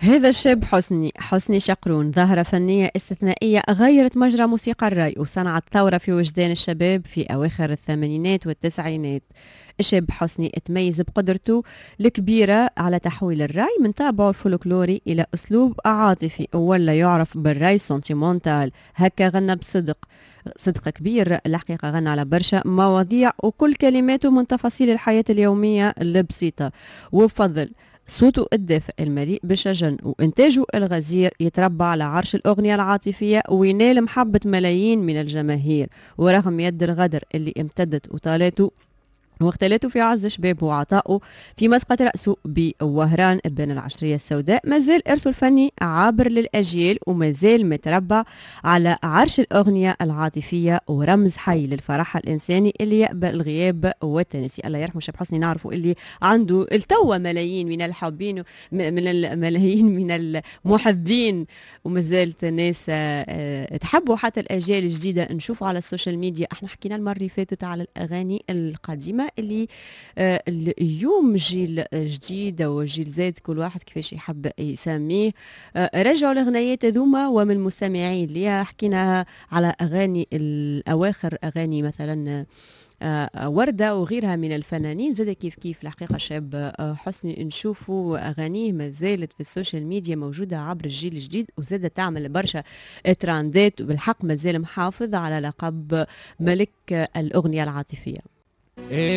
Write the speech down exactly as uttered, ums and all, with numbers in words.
هذا الشاب حسني حسني شقرون ظاهرة فنية استثنائية غيرت مجرى موسيقى الراي وصنعت ثورة في وجدان الشباب في أواخر الثمانينات والتسعينات. الشاب حسني اتميز بقدرته الكبيرة على تحويل الراي من طابعه الفولكلوري إلى أسلوب عاطفي ولا يعرف بالراي سنتيمونتال. هكا غنى بصدق، صدق كبير الحقيقة، غنى على برشا مواضيع وكل كلماته من تفاصيل الحياة اليومية البسيطة، وبفضل صوته الدافئ المليء بالشجن وإنتاجه الغزير يتربع على عرش الأغنية العاطفية وينال محبة ملايين من الجماهير. ورغم يد الغدر اللي امتدت وطالته واختلاته في عز شبابه وعطائه في مسقط رأسه بوهران ابن العشرية السوداء، مازال إرثه الفني عابر للأجيال ومازال متربع على عرش الأغنية العاطفية ورمز حي للفرح الإنساني اللي يقبل الغياب والتناسي. الله يرحمه شاب حسني، نعرفه اللي عنده التوى ملايين من الحابين م- من الملايين من المحبين، ومازالت الناس آه، آه، تحبوا حتى الأجيال الجديدة نشوفوا على السوشيال ميديا. احنا حكينا المرة اللي فاتت على الأغاني القديمة اللي آه، اليوم جيل جديد وجيل زاد كل واحد كيفاش يحب يسميه. آه، رجعوا الأغنيات هذوما ومن مستمعين ليها حكينا على أغاني الأواخر، أغاني مثلا آه، وردة وغيرها من الفنانين. زاد كيف كيف الحقيقة شاب آه، حسني نشوفوا أغانيه ما زالت في السوشيال ميديا موجودة عبر الجيل الجديد وزادت تعمل برشا تراندات، وبالحق ما زال محافظ على لقب ملك آه، الأغنية العاطفية.